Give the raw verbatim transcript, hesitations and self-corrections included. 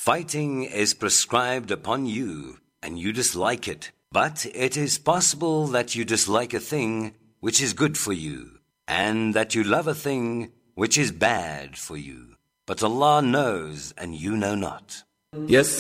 Fighting is prescribed upon you, and you dislike it. But it is possible that you dislike a thing which is good for you, and that you love a thing which is bad for you. But Allah knows, and you know not. Yes.